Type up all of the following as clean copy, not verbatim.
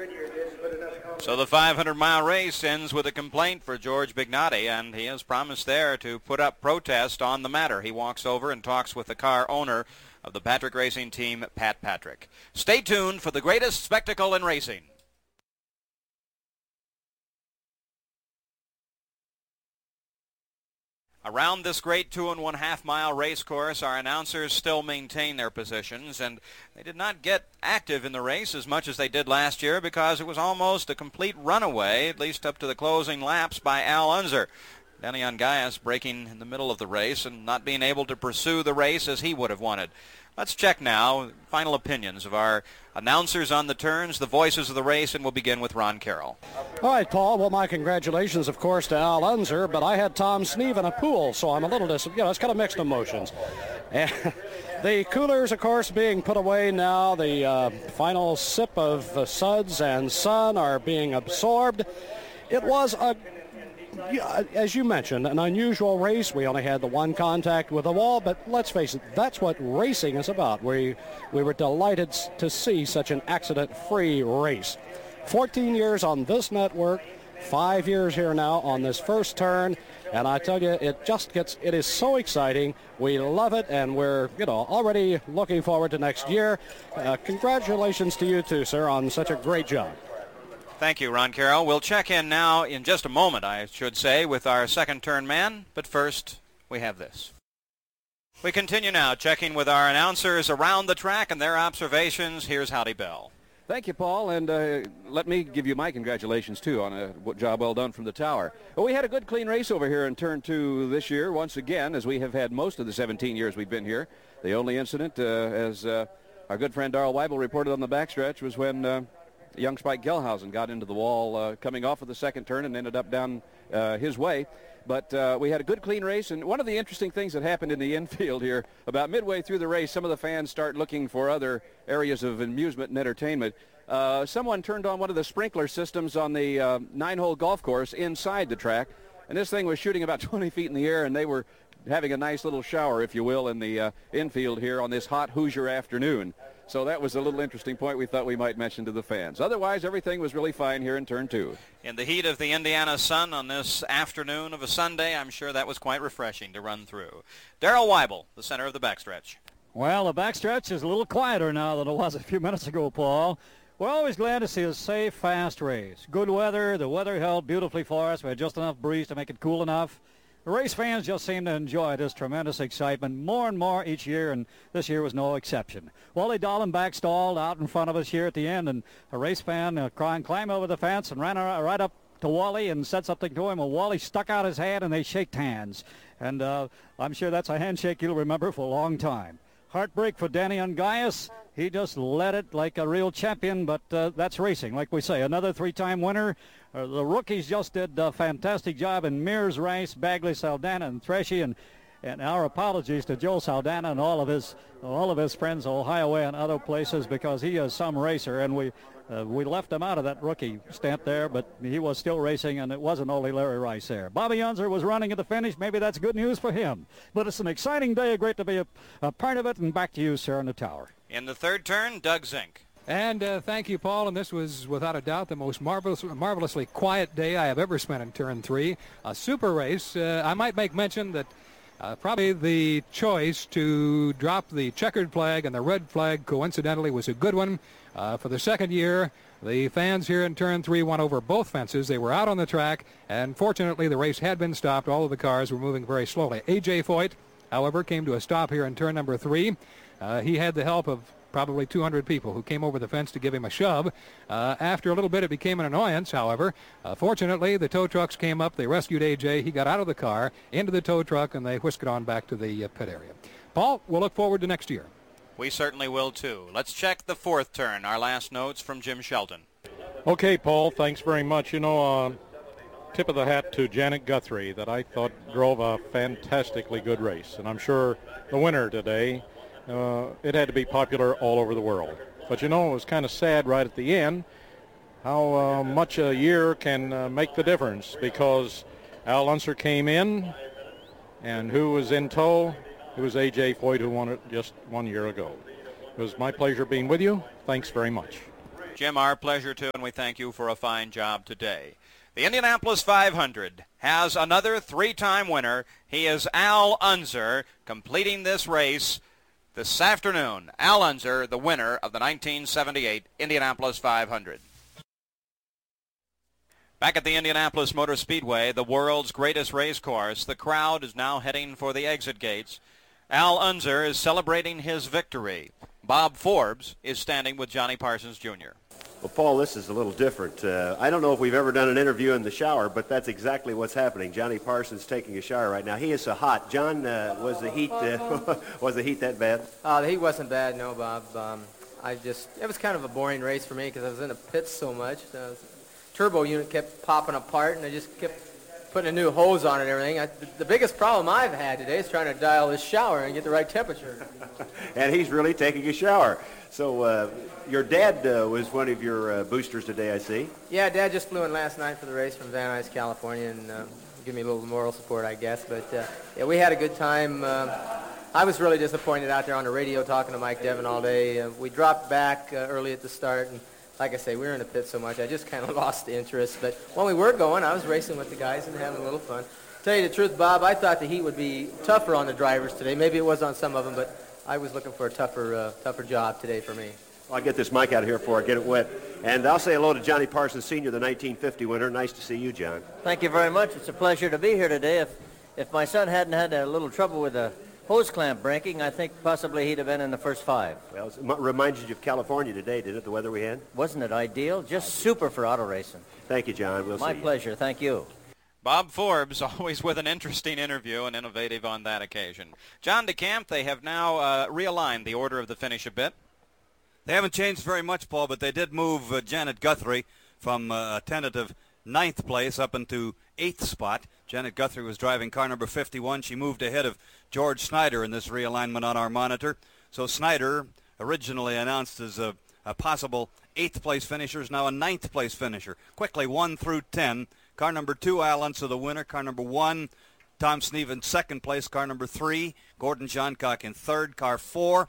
So the 500-mile race ends with a complaint for George Bignotti, and he has promised there to put up protest on the matter. He walks over and talks with the car owner of the Patrick Racing Team, Pat Patrick. Stay tuned for the greatest spectacle in racing. Around this great 2.5-mile race course, our announcers still maintain their positions, and they did not get active in the race as much as they did last year because it was almost a complete runaway, at least up to the closing laps, by Al Unser. Danny Ungaius breaking in the middle of the race and not being able to pursue the race as he would have wanted. Let's check now final opinions of our announcers on the turns, the voices of the race, and we'll begin with Ron Carroll. All right, Paul. Well, my congratulations, of course, to Al Unser, but I had Tom Sneeve in a pool, so I'm a little it's kind of mixed emotions. And the coolers, of course, being put away now. The final sip of suds and sun are being absorbed. It was as you mentioned, an unusual race. We only had the one contact with the wall, but let's face it, that's what racing is about. We were delighted to see such an accident-free race. 14 years on this network, 5 years here now on this first turn, and I tell you, it is so exciting. We love it, and we're, already looking forward to next year. Congratulations to you too, sir, on such a great job. Thank you, Ron Carroll. We'll check in now in just a moment, I should say, with our second turn man. But first, we have this. We continue now checking with our announcers around the track and their observations. Here's Howdy Bell. Thank you, Paul, and let me give you my congratulations, too, on a job well done from the tower. Well, we had a good, clean race over here in Turn 2 this year, once again, as we have had most of the 17 years we've been here. The only incident, as our good friend Darrell Weibel reported on the backstretch, was when young Spike Gelhausen got into the wall coming off of the second turn and ended up down his way. But we had a good, clean race, and one of the interesting things that happened in the infield here, about midway through the race, some of the fans start looking for other areas of amusement and entertainment. Someone turned on one of the sprinkler systems on the 9-hole golf course inside the track, and this thing was shooting about 20 feet in the air, and they were having a nice little shower, if you will, in the infield here on this hot Hoosier afternoon. So that was a little interesting point we thought we might mention to the fans. Otherwise, everything was really fine here in Turn 2. In the heat of the Indiana sun on this afternoon of a Sunday, I'm sure that was quite refreshing to run through. Darrell Weibel, the center of the backstretch. Well, the backstretch is a little quieter now than it was a few minutes ago, Paul. We're always glad to see a safe, fast race. Good weather. The weather held beautifully for us. We had just enough breeze to make it cool enough. The race fans just seem to enjoy this tremendous excitement more and more each year, and this year was no exception. Wally Dahlem backstalled out in front of us here at the end, and a race fan climbed over the fence and ran right up to Wally and said something to him, and Wally stuck out his hand, and they shaked hands. And I'm sure that's a handshake you'll remember for a long time. Heartbreak for Danny Ungaius. He just led it like a real champion, but that's racing, like we say. Another three-time winner. The rookies just did a fantastic job in Mears, Rice, Bagley, Saldana, and Threshy, and our apologies to Joe Saldana and all of his friends, Ohio Way and other places, because he is some racer, and we left him out of that rookie stint there, but he was still racing, and it wasn't only Larry Rice there. Bobby Unser was running at the finish. Maybe that's good news for him. But it's an exciting day. Great to be a part of it, and back to you, sir, in the tower. In the third turn, Doug Zink. And thank you, Paul. And this was, without a doubt, the most marvelously quiet day I have ever spent in Turn 3. A super race. I might make mention that probably the choice to drop the checkered flag and the red flag coincidentally was a good one. For the second year, the fans here in Turn 3 went over both fences. They were out on the track, and fortunately the race had been stopped. All of the cars were moving very slowly. A.J. Foyt, however, came to a stop here in turn number 3. He had the help of probably 200 people who came over the fence to give him a shove. After a little bit, it became an annoyance, however. Fortunately, the tow trucks came up. They rescued A.J. He got out of the car, into the tow truck, and they whisked it on back to the pit area. Paul, we'll look forward to next year. We certainly will, too. Let's check the fourth turn. Our last notes from Jim Shelton. Okay, Paul, thanks very much. Tip of the hat to Janet Guthrie that I thought drove a fantastically good race. And I'm sure the winner today, it had to be popular all over the world. But, it was kind of sad right at the end how much a year can make the difference, because Al Unser came in, and who was in tow? It was A.J. Foyt, who won it just 1 year ago. It was my pleasure being with you. Thanks very much. Jim, our pleasure too, and we thank you for a fine job today. The Indianapolis 500 has another three-time winner. He is Al Unser, completing this race this afternoon. Al Unser, the winner of the 1978 Indianapolis 500. Back at the Indianapolis Motor Speedway, the world's greatest race course, the crowd is now heading for the exit gates. Al Unser is celebrating his victory. Bob Forbes is standing with Johnny Parsons Jr. Well, Paul, this is a little different. I don't know if we've ever done an interview in the shower, but that's exactly what's happening. Johnny Parsons taking a shower right now. He is so hot. John, was the heat was the heat that bad? The heat wasn't bad, no, Bob. It was kind of a boring race for me because I was in the pits so much. The turbo unit kept popping apart, and I just kept putting a new hose on it and everything. The biggest problem I've had today is trying to dial this shower and get the right temperature. And he's really taking a shower. So your dad was one of your boosters today, I see. Yeah, Dad just flew in last night for the race from Van Nuys, California, and give me a little moral support, I guess. But yeah, we had a good time. I was really disappointed out there on the radio talking to Mike Devin all day. We dropped back early at the start, and like I say, we were in the pit so much, I just kind of lost the interest. But when we were going, I was racing with the guys and having a little fun. Tell you the truth, Bob, I thought the heat would be tougher on the drivers today. Maybe it was on some of them, but I was looking for a tougher job today for me. Well, I'll get this mic out of here before I get it wet. And I'll say hello to Johnny Parsons Sr., the 1950 winner. Nice to see you, John. Thank you very much. It's a pleasure to be here today. If my son hadn't had a little trouble with the hose clamp breaking, I think possibly he'd have been in the first five. Well, it reminded you of California today, didn't it, the weather we had? Wasn't it ideal? Just super for auto racing. Thank you, John. We'll see you. My pleasure. Thank you. Bob Forbes, always with an interesting interview and innovative on that occasion. John DeCamp, they have now realigned the order of the finish a bit. They haven't changed very much, Paul, but they did move Janet Guthrie from a tentative 9th place up into 8th spot. Janet Guthrie was driving car number 51. She moved ahead of George Snyder in this realignment on our monitor. So Snyder, originally announced as a possible 8th place finisher, is now a 9th place finisher. Quickly, 1 through 10. Car number 2, Al Unser, the winner. Car number 1, Tom Sneeve in 2nd place. Car number 3, Gordon Johncock in 3rd. Car 4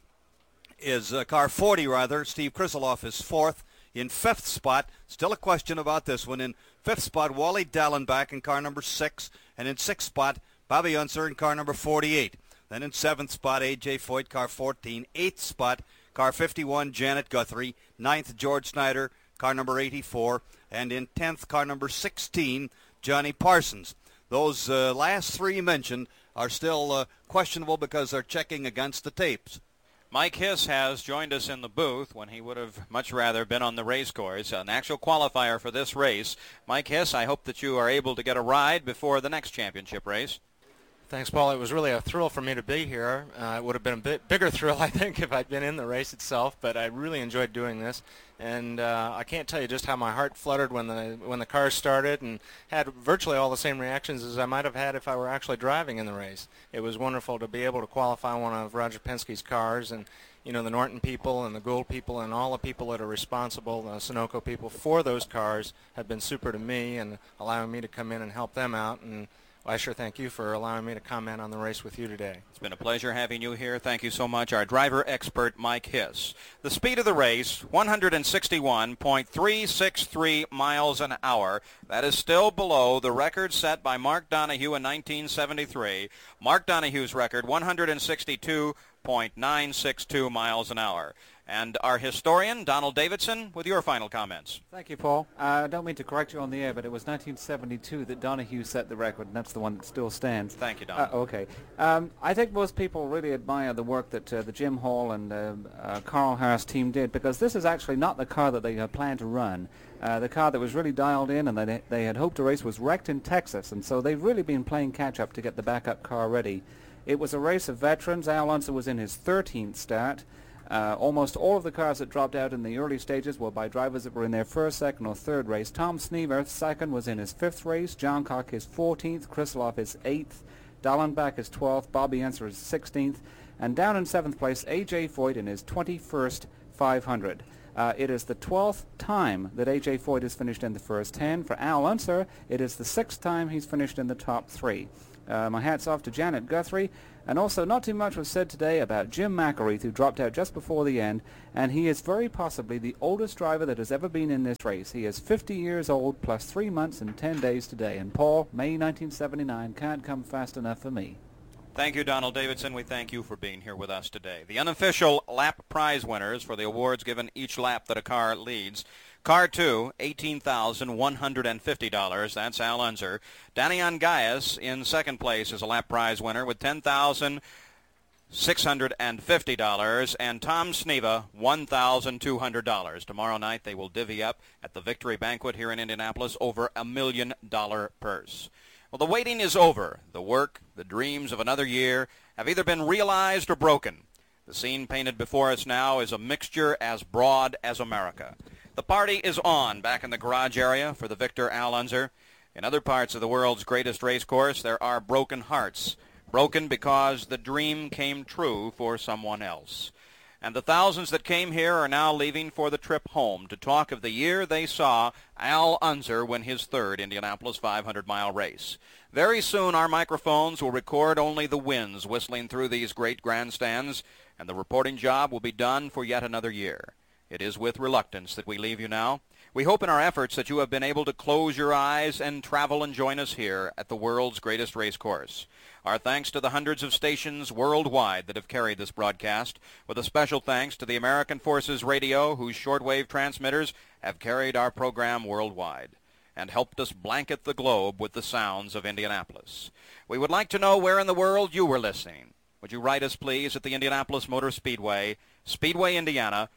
is car 40, Steve Krisiloff is 4th. In 5th spot, still a question about this one. In 5th spot, Wally Dallenbach in car number 6. And in 6th spot, Bobby Unser in car number 48. Then in 7th spot, A.J. Foyt, car 14. 8th spot, car 51, Janet Guthrie. 9th, George Snyder, car number 84. And in 10th, car number 16, Johnny Parsons. Those last three mentioned are still questionable because they're checking against the tapes. Mike Hiss has joined us in the booth when he would have much rather been on the race course, an actual qualifier for this race. Mike Hiss, I hope that you are able to get a ride before the next championship race. Thanks, Paul. It was really a thrill for me to be here. It would have been a bit bigger thrill, I think, if I'd been in the race itself, but I really enjoyed doing this. And I can't tell you just how my heart fluttered when the cars started, and had virtually all the same reactions as I might have had if I were actually driving in the race. It was wonderful to be able to qualify one of Roger Penske's cars, and you know, the Norton people and the Gould people and all the people that are responsible, the Sunoco people, for those cars have been super to me and allowing me to come in and help them out. And I sure thank you for allowing me to comment on the race with you today. It's been a pleasure having you here. Thank you so much. Our driver expert, Mike Hiss. The speed of the race, 161.363 miles an hour. That is still below the record set by Mark Donohue in 1973. Mark Donohue's record, 162.962 miles an hour. And our historian, Donald Davidson, with your final comments. Thank you, Paul. I don't mean to correct you on the air, but it was 1972 that Donohue set the record, and that's the one that still stands. Thank you, Don. Okay. I think most people really admire the work that the Jim Hall and Carl Harris team did, because this is actually not the car that they had planned to run. The car that was really dialed in and that they had hoped to race was wrecked in Texas, and so they've really been playing catch-up to get the backup car ready. It was a race of veterans. Al Unser was in his 13th start. Almost all of the cars that dropped out in the early stages were by drivers that were in their first, second, or third race. Tom Sneeve, second, was in his 5th race. Johncock his 14th. Krisiloff his 8th. Dallenbach his 12th. Bobby Unser his 16th. And down in 7th place, A.J. Foyt in his 21st 500. It is the 12th time that A.J. Foyt has finished in the first 10. For Al Unser, it is the 6th time he's finished in the top 3. My hat's off to Janet Guthrie. And also, not too much was said today about Jim McElreath, who dropped out just before the end, and he is very possibly the oldest driver that has ever been in this race. He is 50 years old, plus 3 months and 10 days today. And Paul, May 1979 can't come fast enough for me. Thank you, Donald Davidson. We thank you for being here with us today. The unofficial lap prize winners for the awards given each lap that a car leads. Car 2, $18,150. That's Al Unser. Danny Ongayas in second place is a lap prize winner with $10,650. And Tom Sneva, $1,200. Tomorrow night they will divvy up at the Victory Banquet here in Indianapolis over $1 million purse. Well, the waiting is over. The work, the dreams of another year have either been realized or broken. The scene painted before us now is a mixture as broad as America. The party is on back in the garage area for the victor, Al Unser. In other parts of the world's greatest race course, there are broken hearts. Broken because the dream came true for someone else. And the thousands that came here are now leaving for the trip home to talk of the year they saw Al Unser win his third Indianapolis 500-mile race. Very soon our microphones will record only the winds whistling through these great grandstands, and the reporting job will be done for yet another year. It is with reluctance that we leave you now. We hope in our efforts that you have been able to close your eyes and travel and join us here at the world's greatest race course. Our thanks to the hundreds of stations worldwide that have carried this broadcast, with a special thanks to the American Forces Radio, whose shortwave transmitters have carried our program worldwide and helped us blanket the globe with the sounds of Indianapolis. We would like to know where in the world you were listening. Would you write us, please, at the Indianapolis Motor Speedway, Speedway, Indiana,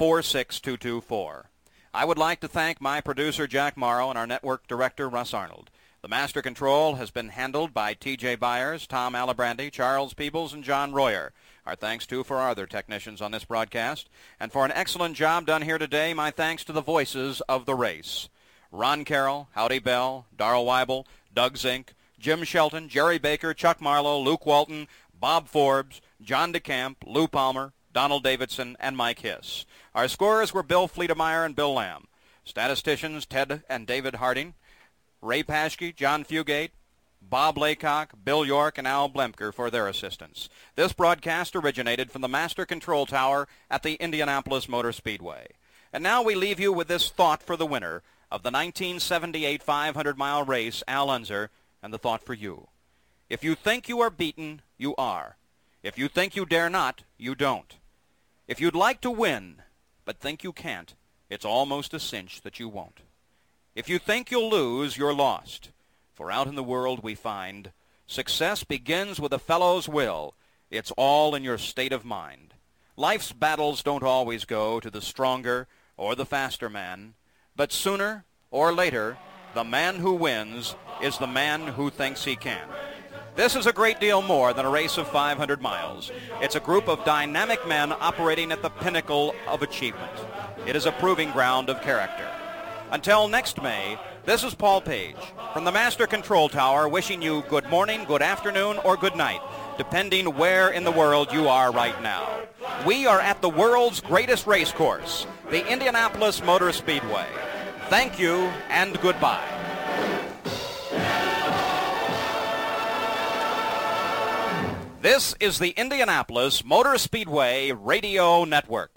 46224. I would like to thank my producer, Jack Morrow, and our network director, Russ Arnold. The master control has been handled by T.J. Byers, Tom Alibrandi, Charles Peebles, and John Royer. Our thanks, too, for our other technicians on this broadcast. And for an excellent job done here today, my thanks to the voices of the race. Ron Carroll, Howdy Bell, Darrell Weibel, Doug Zink, Jim Shelton, Jerry Baker, Chuck Marlowe, Luke Walton, Bob Forbes, John DeCamp, Lou Palmer, Donald Davidson, and Mike Hiss. Our scorers were Bill Fleetemeyer and Bill Lamb. Statisticians Ted and David Harding, Ray Paschke, John Fugate, Bob Laycock, Bill York, and Al Blemker for their assistance. This broadcast originated from the Master Control Tower at the Indianapolis Motor Speedway. And now we leave you with this thought for the winner of the 1978 500-mile race, Al Unser, and the thought for you. If you think you are beaten, you are. If you think you dare not, you don't. If you'd like to win, but think you can't, it's almost a cinch that you won't. If you think you'll lose, you're lost. For out in the world we find success begins with a fellow's will. It's all in your state of mind. Life's battles don't always go to the stronger or the faster man, but sooner or later, the man who wins is the man who thinks he can. This is a great deal more than a race of 500 miles. It's a group of dynamic men operating at the pinnacle of achievement. It is a proving ground of character. Until next May, this is Paul Page from the Master Control Tower wishing you good morning, good afternoon, or good night, depending where in the world you are right now. We are at the world's greatest race course, the Indianapolis Motor Speedway. Thank you and goodbye. This is the Indianapolis Motor Speedway Radio Network.